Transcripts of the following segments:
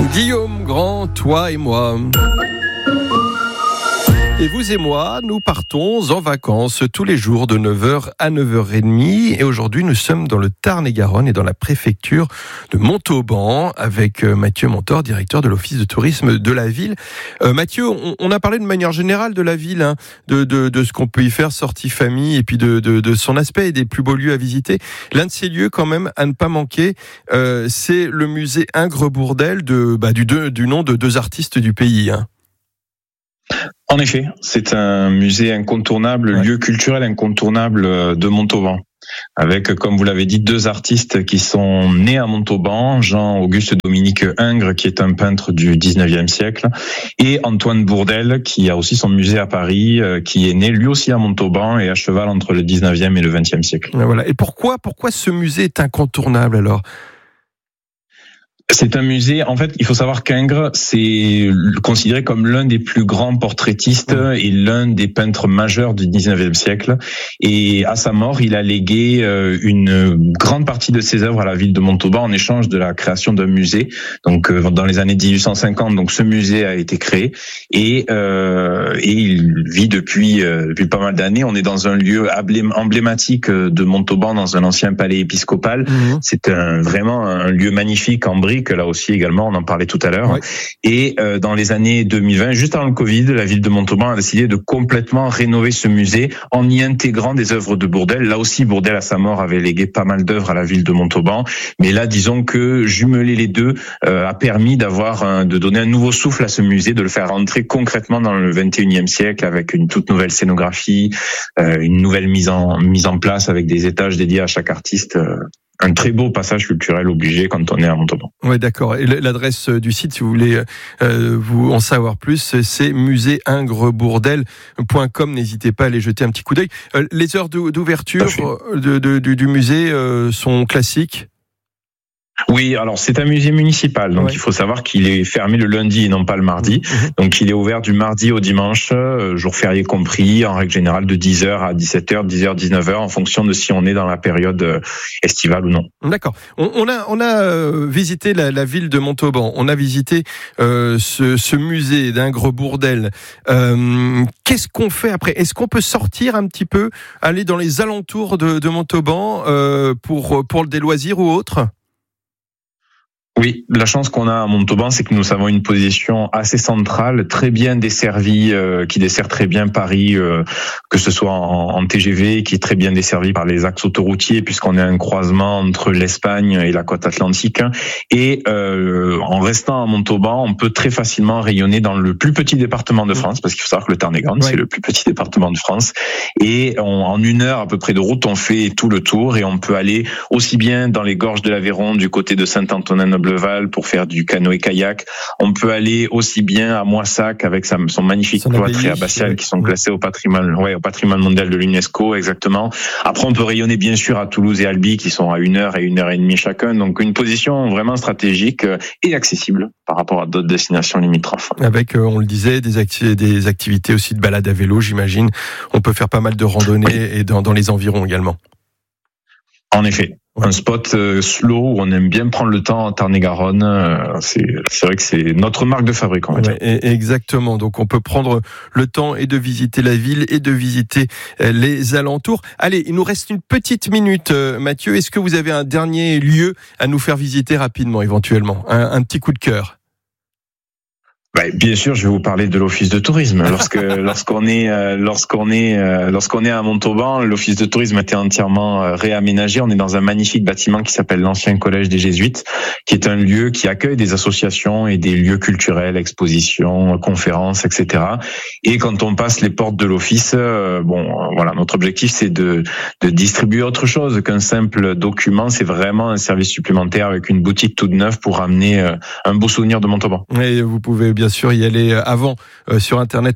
Guillaume Grand, toi et moi. Et vous et moi, nous partons en vacances tous les jours de 9h à 9h30. Et aujourd'hui, nous sommes dans le Tarn-et-Garonne et dans la préfecture de Montauban avec Mathieu Montor, directeur de l'Office de tourisme de la ville. Mathieu, on a parlé de manière générale de la ville, de ce qu'on peut y faire, sortie famille, et puis de son aspect et des plus beaux lieux à visiter. L'un de ces lieux, quand même, à ne pas manquer, c'est le musée Ingres-Bourdelle du nom de deux artistes du pays. En effet, c'est un musée incontournable, lieu culturel incontournable de Montauban. Avec, comme vous l'avez dit, deux artistes qui sont nés à Montauban, Jean-Auguste Dominique Ingres, qui est un peintre du 19e siècle, et Antoine Bourdelle, qui a aussi son musée à Paris, qui est né lui aussi à Montauban et à cheval entre le 19e et le 20e siècle. Voilà. Et pourquoi ce musée est incontournable alors ? C'est un musée, en fait, il faut savoir qu'Ingres, c'est considéré comme l'un des plus grands portraitistes et l'un des peintres majeurs du 19e siècle. Et à sa mort, il a légué une grande partie de ses œuvres à la ville de Montauban en échange de la création d'un musée. Donc, dans les années 1850, donc ce musée a été créé et il vit depuis pas mal d'années. On est dans un lieu emblématique de Montauban, dans un ancien palais épiscopal. C'est vraiment un lieu magnifique en briques. Que là aussi également, on en parlait tout à l'heure. Ouais. Et dans les années 2020, juste avant le Covid, la ville de Montauban a décidé de complètement rénover ce musée en y intégrant des œuvres de Bourdelle. Là aussi, Bourdelle à sa mort avait légué pas mal d'œuvres à la ville de Montauban. Mais là, disons que jumeler les deux a permis de donner un nouveau souffle à ce musée, de le faire rentrer concrètement dans le 21e siècle avec une toute nouvelle scénographie, une nouvelle mise en place avec des étages dédiés à chaque artiste. Un très beau passage culturel obligé quand on est à Montauban. Oui, d'accord. Et l'adresse du site, si vous voulez vous en savoir plus, c'est muséingresbourdelle.com. N'hésitez pas à aller jeter un petit coup d'œil. Les heures d'ouverture du musée sont classiques ? Oui, alors c'est un musée municipal, donc il faut savoir qu'il est fermé le lundi et non pas le mardi. Donc il est ouvert du mardi au dimanche, jour férié compris, en règle générale de 10h à 17h, 10h, 19h, en fonction de si on est dans la période estivale ou non. D'accord. On a visité la ville de Montauban, on a visité ce musée d'Ingres-Bourdelle. Qu'est-ce qu'on fait après ? Est-ce qu'on peut sortir un petit peu, aller dans les alentours de Montauban pour des loisirs ou autre ? Oui, la chance qu'on a à Montauban, c'est que nous avons une position assez centrale, très bien desservie, qui dessert très bien Paris, que ce soit en TGV, qui est très bien desservie par les axes autoroutiers, puisqu'on est un croisement entre l'Espagne et la côte atlantique. Et en restant à Montauban, on peut très facilement rayonner dans le plus petit département de France, parce qu'il faut savoir que le Tarn-et-Garonne, c'est le plus petit département de France. Et en 1 heure à peu près de route, on fait tout le tour et on peut aller aussi bien dans les gorges de l'Aveyron, du côté de Saint-Antonin-Noble-Val pour faire du canoë-kayak. On peut aller aussi bien à Moissac avec son magnifique cloître et abbatiale qui sont classés au patrimoine mondial de l'UNESCO, exactement. Après, on peut rayonner bien sûr à Toulouse et Albi qui sont à 1 heure et 1h30 chacun. Donc une position vraiment stratégique et accessible par rapport à d'autres destinations limitrophes. Avec, on le disait, des activités aussi de balade à vélo, j'imagine. On peut faire pas mal de randonnées et dans les environs également. En effet. Un spot slow où on aime bien prendre le temps en Tarn-et-Garonne. C'est vrai que c'est notre marque de fabrique, on va dire. Exactement. Donc on peut prendre le temps et de visiter la ville et de visiter les alentours. Allez, il nous reste une petite minute, Mathieu. Est-ce que vous avez un dernier lieu à nous faire visiter rapidement, éventuellement ? Un petit coup de cœur. Bien sûr, je vais vous parler de l'office de tourisme. Lorsqu'on est à Montauban, l'office de tourisme a été entièrement réaménagé. On est dans un magnifique bâtiment qui s'appelle l'ancien collège des Jésuites, qui est un lieu qui accueille des associations et des lieux culturels, expositions, conférences, etc. Et quand on passe les portes de l'office, notre objectif c'est de distribuer autre chose qu'un simple document. C'est vraiment un service supplémentaire avec une boutique toute neuve pour amener un beau souvenir de Montauban. Et vous pouvez bien bien sûr y aller avant sur internet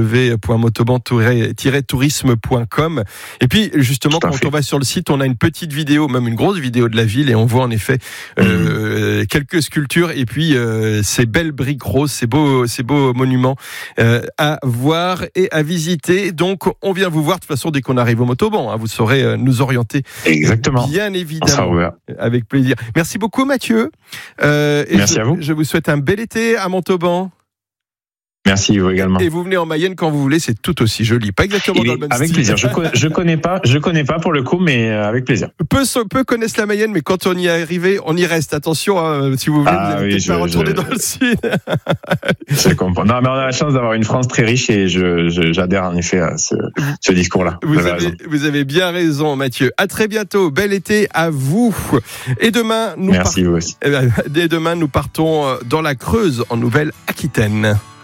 www.motoban-tourisme.com. Et puis justement, quand on va sur le site, on a une petite vidéo, même une grosse vidéo de la ville, et on voit en effet quelques sculptures et puis ces belles briques roses, ces beaux monuments à voir et à visiter. Donc on vient vous voir de toute façon dès qu'on arrive au Motoban, hein, vous saurez nous orienter. Exactement. Bien évidemment. Avec plaisir. Merci beaucoup Mathieu. Merci à vous. Je vous souhaite un bel été à Montauban. Merci, vous également. Et vous venez en Mayenne quand vous voulez, c'est tout aussi joli. Pas exactement dans le même avec style. Plaisir. Je connais pas pour le coup, mais avec plaisir. Peu connaissent la Mayenne, mais quand on y est arrivé, on y reste. Attention, hein, si vous voulez, vous allez peut-être pas retourner dans le sud. Je comprends. Non, mais on a la chance d'avoir une France très riche et j'adhère en effet à ce discours-là. Vous avez bien raison, Mathieu. À très bientôt. Bel été à vous. Et demain, Merci, vous aussi. Dès demain, nous partons dans la Creuse, en Nouvelle-Aquitaine.